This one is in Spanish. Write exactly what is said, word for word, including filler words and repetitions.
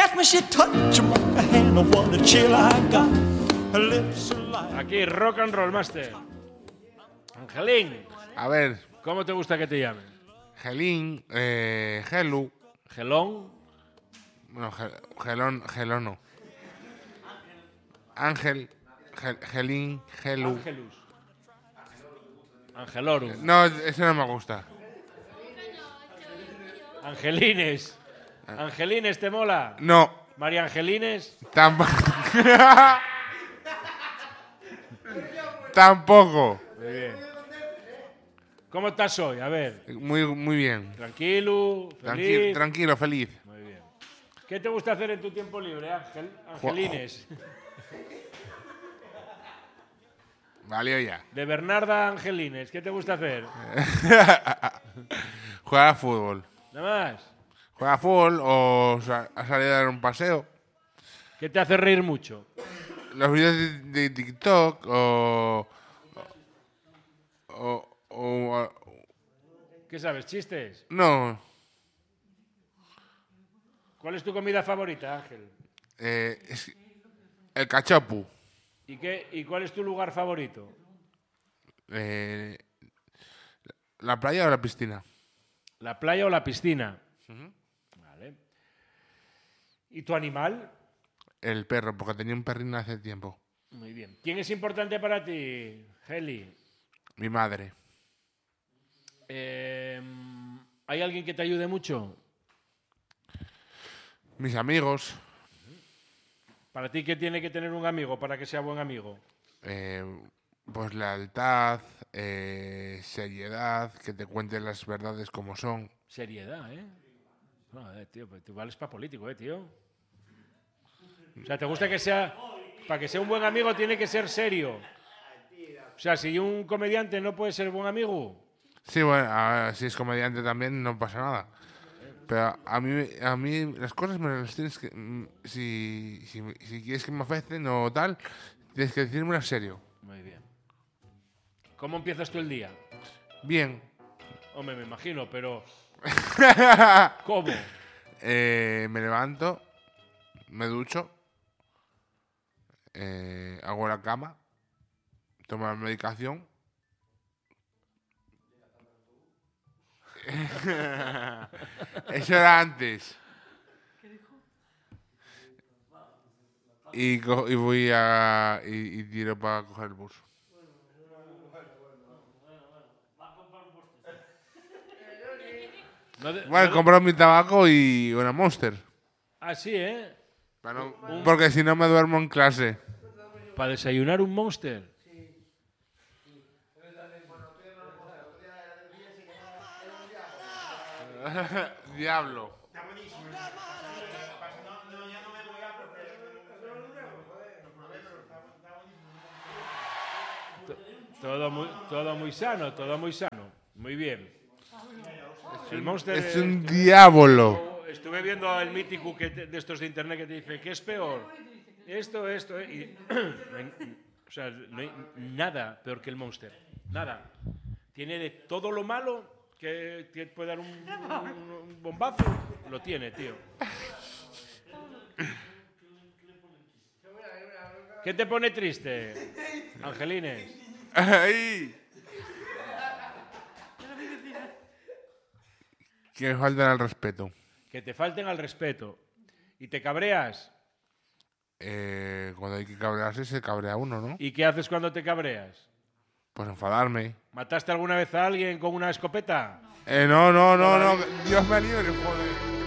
Aquí, Rock and Roll Master. Angelín. A ver. ¿Cómo te gusta que te llamen? Gelín, eh, Gelu. Gelón. Bueno, gel, gelón, gelono. Ángel, gel, Gelín, Gelu. Angelus. Angelorum. No, ese no me gusta. Angelines. Angelines, ¿te mola? No. María Angelines. Tampoco. Tampoco. Muy bien. ¿Cómo estás hoy? A ver. Muy, muy bien. Tranquilo, feliz. Tranquilo, tranquilo, feliz. Muy bien. ¿Qué te gusta hacer en tu tiempo libre, Ángel? Angelines. Valió ya. De Bernarda Angelines, ¿qué te gusta hacer? Jugar a fútbol. Nada más. Jugar a fútbol o sa- a salir a dar un paseo. ¿Qué te hace reír mucho? Los vídeos de, de TikTok o o, o, o- ¿Qué sabes? ¿Chistes? no. ¿Cuál es tu comida favorita, Ángel? Eh, es- el cachopu. ¿Y, qué, ¿Y cuál es tu lugar favorito? Eh, ¿La playa o la piscina? ¿La playa o la piscina? Uh-huh. Vale. ¿Y tu animal? El perro, porque tenía un perrín hace tiempo. Muy bien. ¿Quién es importante para ti, Heli? Mi madre. Eh, ¿Hay alguien que te ayude mucho? Mis amigos. ¿Para ti qué tiene que tener un amigo para que sea buen amigo? Eh, pues lealtad, eh, seriedad, que te cuenten las verdades como son. Seriedad, ¿eh? Joder, tío, pues tú vales para político, ¿eh, tío? O sea, ¿te gusta que sea... Para que sea un buen amigo tiene que ser serio. O sea, si un comediante no puede ser buen amigo... Sí, bueno, a ver, si es comediante también no pasa nada. Pero a mí, a mí las cosas me las tienes que... mm, Si, si, si quieres que me afecten o tal, tienes que decírmelo en serio. Muy bien. ¿Cómo empiezas tú el día? Bien. Hombre, me imagino, pero... ¿Cómo? Eh, me levanto, me ducho, eh, hago la cama, tomo la medicación. Eso era antes. Y, co- y voy a... Y, y tiro para coger el bus. No de- Bueno, no de- compro mi tabaco y una Monster. Ah, sí, ¿eh? Para no- porque si no me duermo en clase. ¿Para desayunar un Monster? Diablo. Todo muy, todo muy sano, todo muy sano. Muy bien. El Monster... Es un diablo. Estuve viendo el mítico que te- de estos de internet que te dice, ¿qué es peor? Esto, esto, eh, y, no hay- o sea, no hay nada peor que el Monster. Nada. Tiene de todo lo malo que, que puede dar un, un- un bombazo. Lo tiene, tío. ¿Qué te pone triste, Angelines? Ay. Que me faltan al respeto. Que te falten al respeto. ¿Y te cabreas? Eh, cuando hay que cabrearse, se cabrea uno, ¿no? ¿Y qué haces cuando te cabreas? Pues enfadarme. ¿Mataste alguna vez a alguien con una escopeta? Eh, no, no, no, no. Dios me libre, joder.